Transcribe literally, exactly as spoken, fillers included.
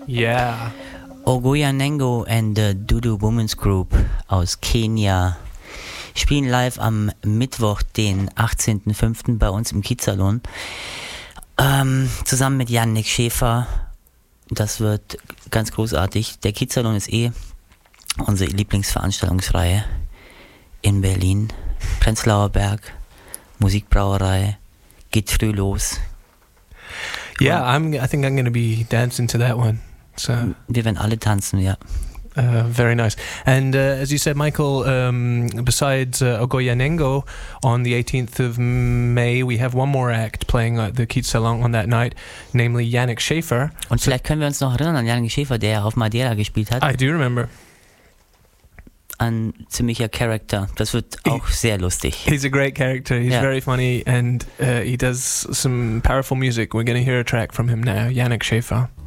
Yeah. Ogoya Nengo and the Dudu Women's Group aus Kenia spielen live am Mittwoch, den achtzehnten fünften bei uns im Kiezsalon. Ähm, zusammen mit Yannick Schäfer. Das wird ganz großartig. Der Kiezsalon ist eh unsere Lieblingsveranstaltungsreihe in Berlin. Prenzlauer Berg, Musikbrauerei, geht früh los. Yeah, I'm. I think I'm going to be dancing to that one. So wir werden alle tanzen, ja. Uh, very nice. And uh, as you said, Michael, um, besides uh, Ogoya Nengo, on the eighteenth of May, we have one more act playing at the Kiezsalon on that night, namely Yannick Schäfer. Und so, vielleicht können wir uns noch erinnern an Yannick Schäfer, der auf Madeira gespielt hat. I do remember. Ein ziemlicher Character. Das wird auch he, sehr lustig. He's a great character. He's yeah. very funny and uh, he does some powerful music. We're going to hear a track from him now, Yannick Schäfer.